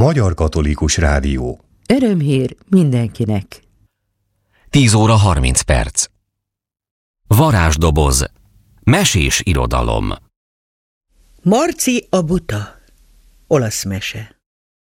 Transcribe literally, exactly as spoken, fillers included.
Magyar Katolikus Rádió. Örömhír mindenkinek. tíz óra harminc perc. Varázsdoboz. Mesés irodalom. Marci a buta. Olasz mese.